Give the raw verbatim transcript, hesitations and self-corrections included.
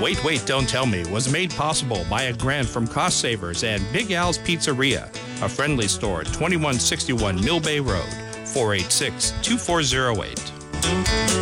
Wait, Wait, Don't Tell Me was made possible by a grant from Cost Savers and Big Al's Pizzeria, a friendly store at twenty-one sixty-one Mill Bay Road, four eight six, two four zero eight.